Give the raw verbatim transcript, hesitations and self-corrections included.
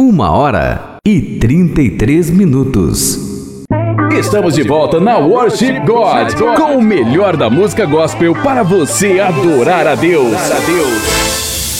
Uma hora e trinta e três minutos. Estamos de volta na Worship God, com o melhor da música gospel para você adorar a Deus.